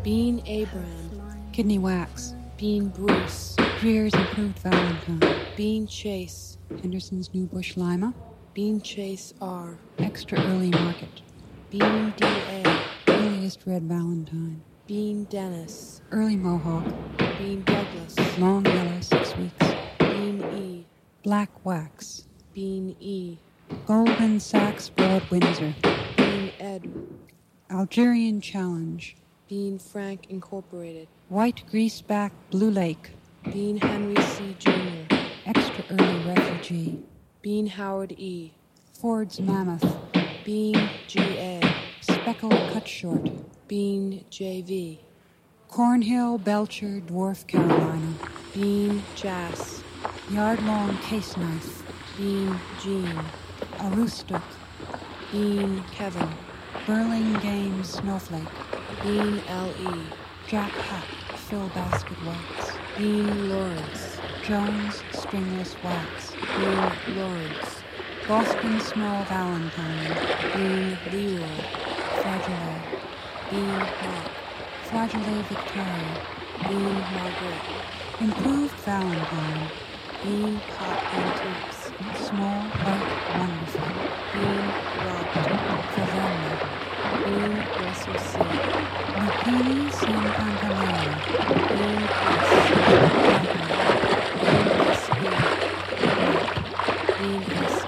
Bean Abraham. Kidney wax. Bean Bruce. Greer's Improved Valentine. Bean Chase. Henderson's New Bush Lima. Bean Chase R. Extra Early Market. Bean D.A. Earliest Red Valentine. Bean Dennis. Early Mohawk. Bean Douglas. Long Yellow 6 weeks. Bean E. Black Wax. Bean E. Goldman Sachs Broad Windsor. Bean Ed. Algerian Challenge. Bean Frank Incorporated. White Greaseback Blue Lake. Bean Henry C. Jr. Extra Early Refugee. Bean Howard E. Ford's Mammoth. Bean G.A. Speckled Cut Short. Bean J.V. Cornhill Belcher Dwarf Carolina. Bean Jas. Yard-long Case Knife. Bean Jean. Aroostook. Bean Kevin. Burlingame Snowflake. Bean L.E. Jack Hat Fill Basket Wax. Bean Lawrence. Jones Stringless Wax. Bean Lawrence. Boston Small Valentine. Bean Leroy. Flageolet. Bean Hawk. Flageolet Victoria. Bean Margaret. Improved Valentine. Bean Pot Antiques. Small, white, wonderful. Bean Rocked. Favela. Bean Russell C. Lupini San Pantaleo. Bean S. Bean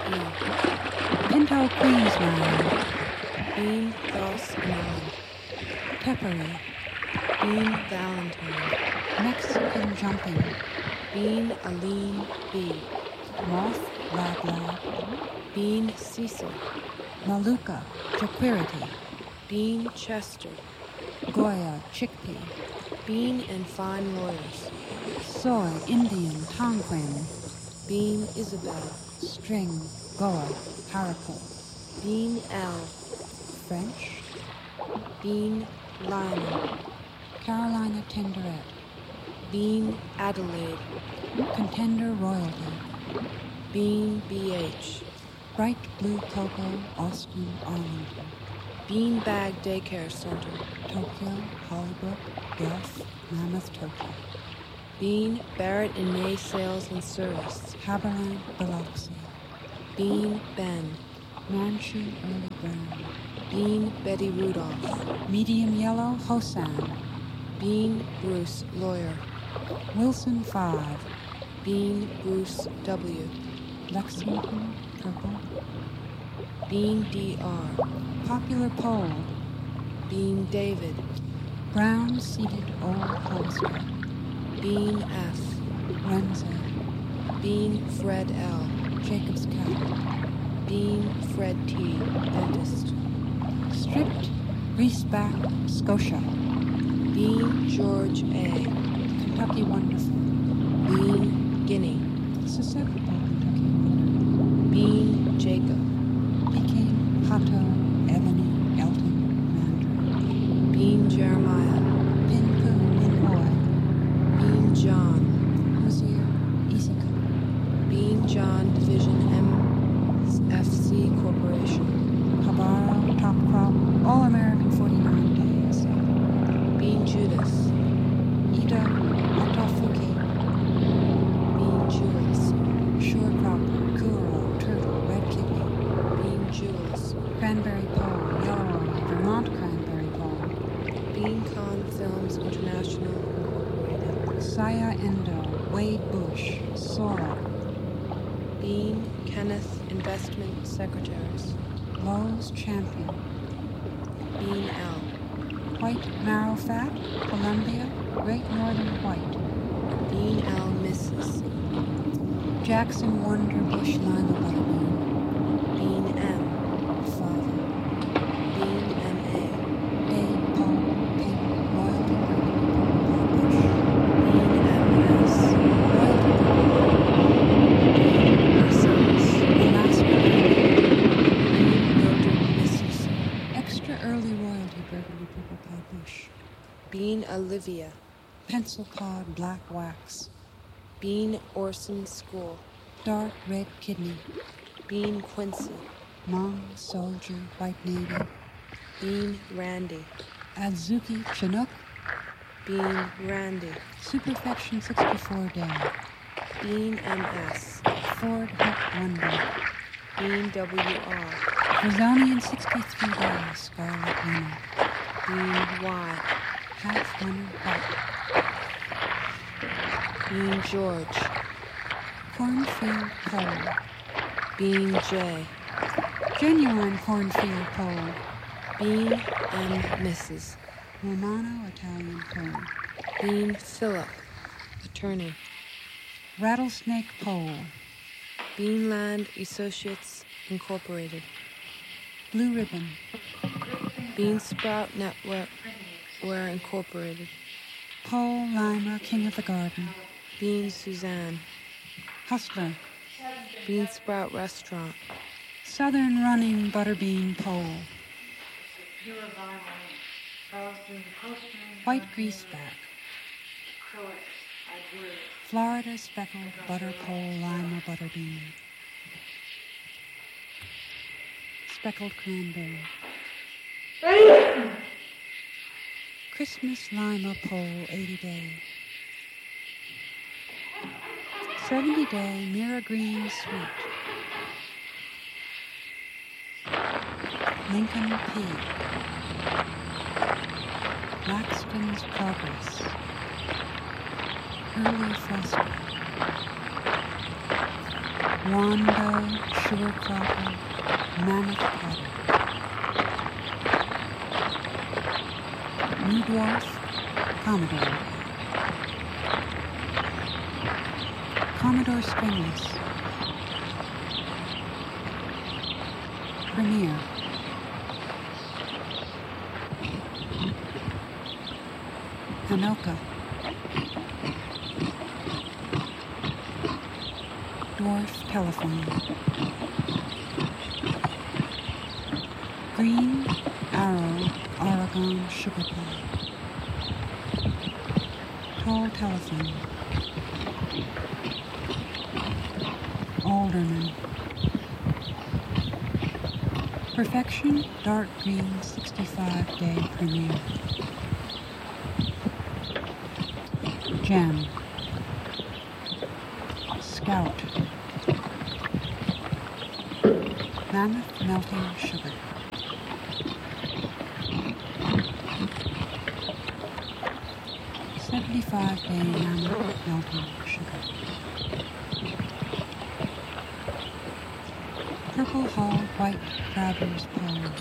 S.E. Pinto Queensland. Bean Doss Nine. Peppery. Bean Valentine. Mexican Jumping. Bean Aline B. Moth Lab. Bean Cecil. Maluka Jaquirity. Bean Chester. Goya Chickpea. Bean and Fine Lawyers. Soy Indian Tonquin. Bean Isabel. String Goa Haricot. Bean L. French. Bean Lionel. Carolina Tenderette. Bean Adelaide. Contender Royalty. Bean BH. Bright Blue Cocoa Austin Arlington. Bean Bag Daycare Center. Tokyo Hollybrook Guelph Mammoth Tokyo. Bean Barrett and May Sales and Service. Haberland Biloxi. Bean Ben. Manchu Early Brown. Bean Betty Rudolph. Medium Yellow Hosan. Bean Bruce Lawyer. Wilson 5. Bean Bruce W. Lexington Purple. Bean DR. Popular Pole. Bean David. Brown Seeded Old Homestead. Bean F. Renza. Bean Fred L. Jacob's Cat. Bean Fred T. Dentist. Stripped Greaseback Scotia. Bean George A. Kentucky Wonderful. Bean Guinea. Susceptible Kentucky. Bean Jacob. Peking Hato Ebony Elton Mandarin. Bean Jeremiah. Pinpu Minhoy. Bean John. Hozier Isika. Bean John Division MFC Corporation. Habaro Top Crop All American 49 Days. Bean Judas. Ida Otofuki. Bean Jules. Shore Cropper Kuro Turtle Red Kidney. Bean Jules. Cranberry Pole Yellow Vermont Cranberry Pole. Bean Con Films International Incorporated. Saya Endo Wade Bush Sora. Bean Kenneth Investment Secretaries. Lowe's Champion. Bean L. White Marrow Fat Columbia Great Northern White. Bean L. Mrs. Jackson Wonder Bush Lima Butterbean. Bean M. Father. Bean M.A. Dave Paul Pink Royalty Bush. Bean M.S. Royalty Sons. Alaska Bean Mildred Mrs. Extra Early Royalty Burgundy Purple Pie Bush. Bean Olivia. Pencil Pod Black Wax. Bean Orson School. Dark Red Kidney. Bean Quincy. Hmong Soldier White Navy. Bean Randy. Adzuki Chinook Bean Randy. Superfection 64 Day. Bean MS. Ford Hut Wonder. Bean WR. Brazonian 63 Day. Scarlet Runner. Bean Y. Half Runner White. Bean George. Cornfield Pole. Bean J. Genuine Cornfield Pole. Bean and Mrs. Romano Italian Pole. Bean Philip. Attorney. Rattlesnake Pole. Beanland Associates Incorporated. Blue Ribbon. Bean Sprout Network Incorporated. Pole Lima King of the Garden. Bean Suzanne. Hustler. Bean Sprout Restaurant. Southern Running Butterbean Pole. White Greaseback. Florida Speckled Butter Pole Lima Butterbean. Speckled Cranberry. Christmas Lima Pole 80 Day. 70 Day Mira Green Sweet. Lincoln P. Laxton's Progress. Early Foster. Wando, Sugar Cropper, Mammoth Potter. New Dwarf, Commodore. Commodore Stringless. Premier. Anoka. Dwarf Telephone. Green Arrow Oregon Sugar Pie. Tall Telephone. Alderman. Perfection Dark Green 65 Day Premiere. Gem. Scout. Mammoth Melting Sugar. "75-Day Mammoth Melting Sugar." Purple Hull White Traveler's Pole.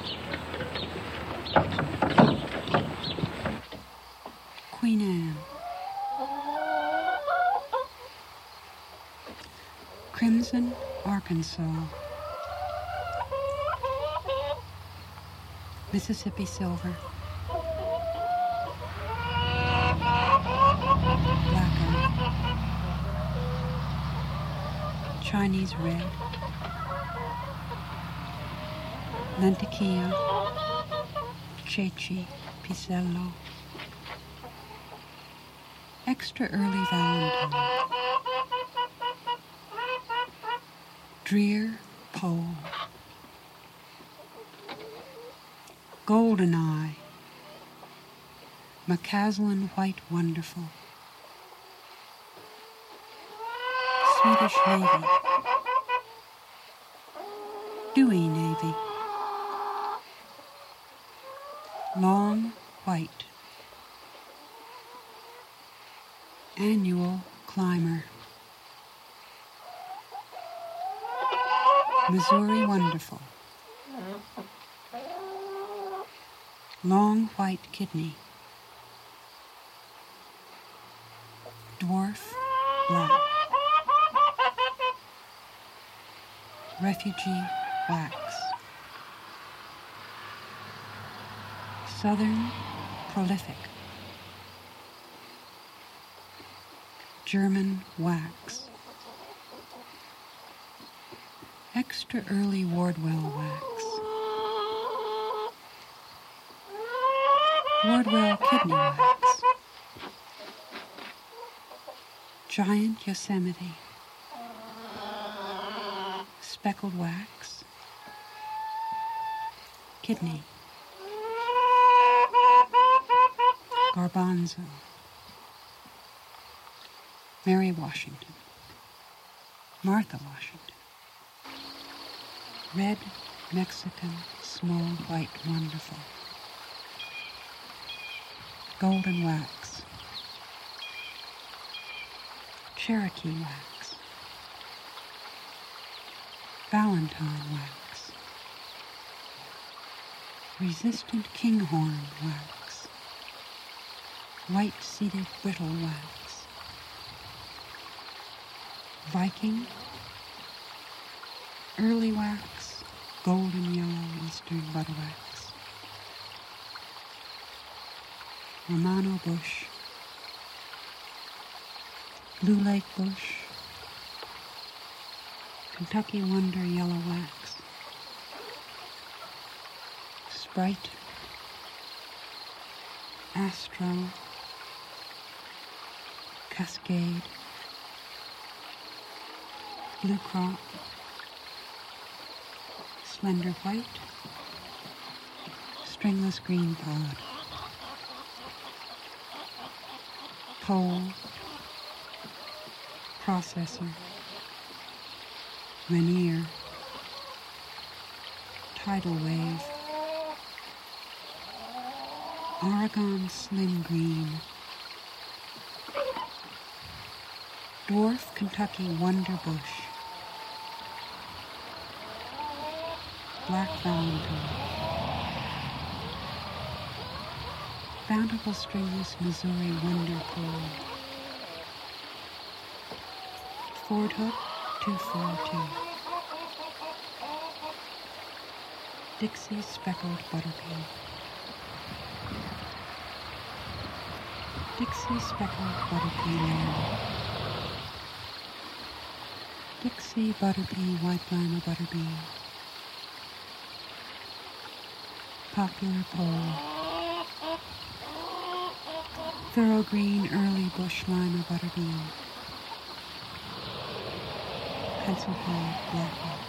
Queen Anne. Crimson, Arkansas. Mississippi Silver. Blackout. Chinese Red. Lentiquilla. Chechi, Pisello. Extra Early Valentine. Drear Pole. Golden Eye. McCaslin White Wonderful. Swedish Navy. Dewey Navy. Long White. Annual Climber. Missouri Wonderful. Long White Kidney. Dwarf Black. Refugee Wax. Southern Prolific. German Wax. Extra Early Wardwell Wax. Wardwell Kidney Wax. Giant Yosemite. Speckled Wax. Kidney. Garbanzo, Mary Washington, Martha Washington, red, Mexican, small, white, wonderful, golden wax, Cherokee wax, Valentine wax, resistant kinghorn wax, white-seeded brittle wax, Viking, early wax, golden yellow eastern butter wax, Romano bush, Blue Lake bush, Kentucky Wonder yellow wax, Sprite, Astro, Cascade, Blue Crop, Slender White, Stringless Green Pod, Pole, Processor, Rainier, Tidal Wave, Oregon Slim Green, Dwarf Kentucky Wonder Bush, Black Valentine, Bountiful Stringless Missouri Wonder Pole, Ford Hook 242, Dixie Speckled Butterpea, Dixie Speckled Butterpea Lamb, Dixie Butterpea White Lima Butterbean, Popular Pole, Thorough Green Early Bush Lima Butterbean, Pennsylvania Black Wax.